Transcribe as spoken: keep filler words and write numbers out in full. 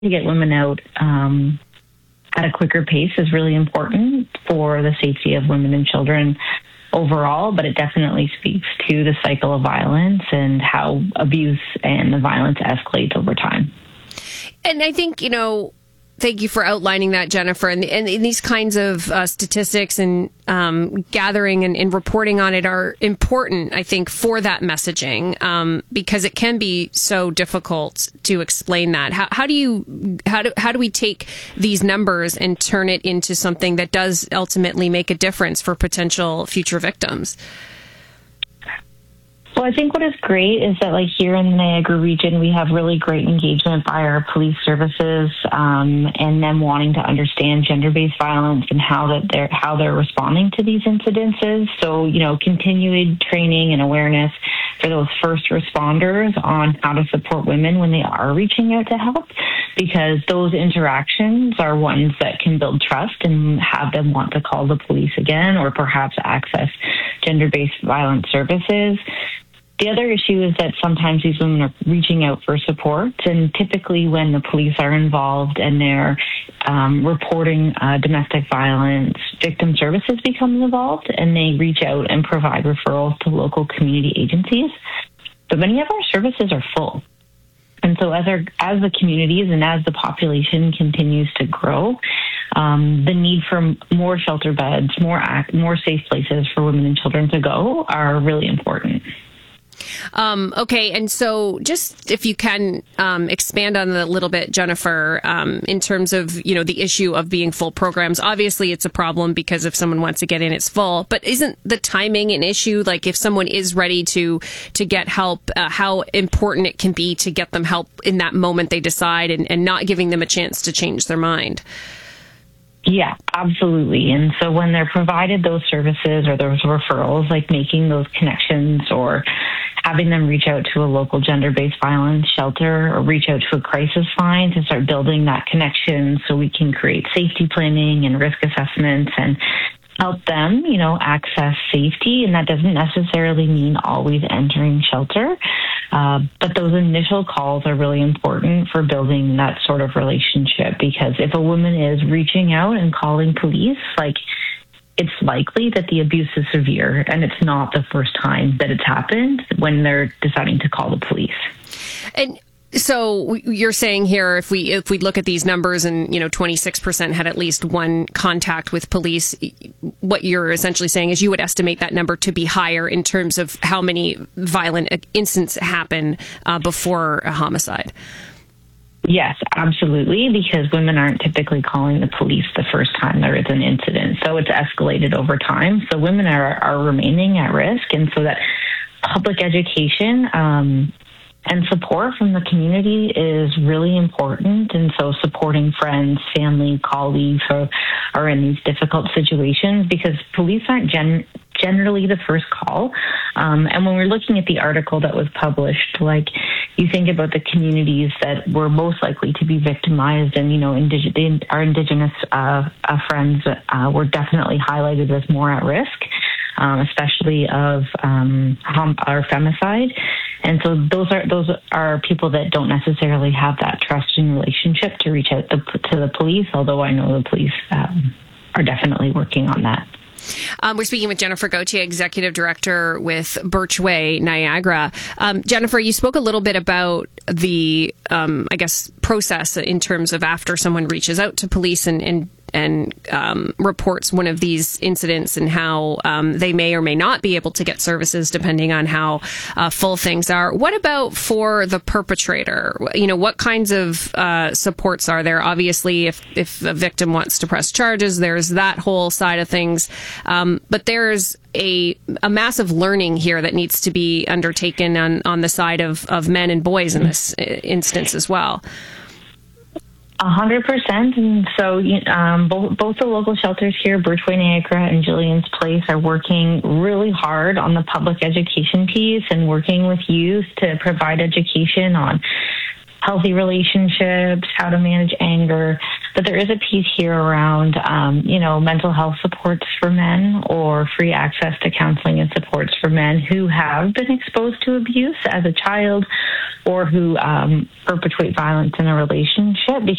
to get women out um, at a quicker pace is really important for the safety of women and children overall, but it definitely speaks to the cycle of violence and how abuse and the violence escalates over time. And I think, you know, thank you for outlining that, Jennifer. And, and, and these kinds of uh, statistics and um, gathering and, and reporting on it are important, I think, for that messaging, um, because it can be so difficult to explain that. How, how do you how do how do we take these numbers and turn it into something that does ultimately make a difference for potential future victims? Well, I think what is great is that, like, here in the Niagara region, we have really great engagement by our police services, um, and them wanting to understand gender-based violence and how that they're how they're responding to these incidences. So, you know, continued training and awareness for those first responders on how to support women when they are reaching out to help, because those interactions are ones that can build trust and have them want to call the police again, or perhaps access gender-based violence services. The other issue is that sometimes these women are reaching out for support, and typically when the police are involved and they're um, reporting uh, domestic violence, victim services become involved, and they reach out and provide referrals to local community agencies. But many of our services are full. And so as our, as the communities and as the population continues to grow, um, the need for more shelter beds, more act, more safe places for women and children to go are really important. Um, okay, and so just if you can um, expand on that a little bit, Jennifer, um, in terms of, you know, the issue of being full programs. Obviously, it's a problem because if someone wants to get in, it's full. But isn't the timing an issue? Like, if someone is ready to to get help, uh, how important it can be to get them help in that moment they decide, and, and not giving them a chance to change their mind? Yeah, absolutely. And so when they're provided those services or those referrals, like making those connections or having them reach out to a local gender-based violence shelter or reach out to a crisis line to start building that connection so we can create safety planning and risk assessments and help them, you know, access safety. And that doesn't necessarily mean always entering shelter. Uh, but those initial calls are really important for building that sort of relationship, because if a woman is reaching out and calling police, like, it's likely that the abuse is severe, and it's not the first time that it's happened when they're deciding to call the police. And so you're saying here, if we if we look at these numbers and, you know, twenty-six percent had at least one contact with police, what you're essentially saying is you would estimate that number to be higher in terms of how many violent incidents happen uh, before a homicide. Yes, absolutely, because women aren't typically calling the police the first time there is an incident. So it's escalated over time. So women are, are remaining at risk. And so that public education um, and support from the community is really important. And so supporting friends, family, colleagues who are in these difficult situations, because police aren't gen- generally the first call. Um, and when we're looking at the article that was published, like, you think about the communities that were most likely to be victimized, and, you know, indig- the, our Indigenous uh, uh, friends uh, were definitely highlighted as more at risk, um, especially of um, hom- or femicide. And so those are those are people that don't necessarily have that trust and relationship to reach out the, to the police, although I know the police um, are definitely working on that. Um, we're speaking with Jennifer Gauthier, Executive Director with Birchway Niagara. Um, Jennifer, you spoke a little bit about the, um, I guess, process in terms of after someone reaches out to police and, and and um, reports one of these incidents, and how um, they may or may not be able to get services depending on how uh, full things are. What about for the perpetrator? You know, what kinds of uh, supports are there? Obviously, if, if a victim wants to press charges, there's that whole side of things. Um, but there's a, a massive learning here that needs to be undertaken on, on the side of, of men and boys in this instance as well. A hundred percent. And so um, both, both the local shelters here, Birchway Niagara and Jillian's Place, are working really hard on the public education piece and working with youth to provide education on healthy relationships, how to manage anger, But there is a piece here around, um, you know, mental health supports for men or free access to counseling and supports for men who have been exposed to abuse as a child or who um, perpetuate violence in a relationship.